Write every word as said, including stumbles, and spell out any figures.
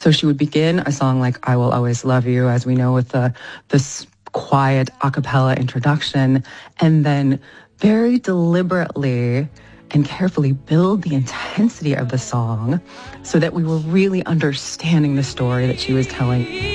So she would begin a song like I Will Always Love You, as we know, with the this quiet a cappella introduction, and then very deliberately and carefully build the intensity of the song so that we were really understanding the story that she was telling.